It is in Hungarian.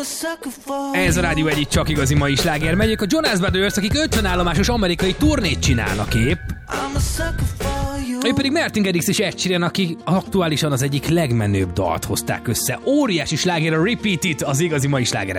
Ez a Rádió Egyik csak igazi mai sláger. Megyek a Jonas Brothers, akik 50 állomásos amerikai turnét csinálnak épp. Ő pedig Martin Garrix és Ed Sheeran, akik aktuálisan az egyik legmenőbb dalt hozták össze. Óriási sláger a Repeat It, az igazi mai slágerek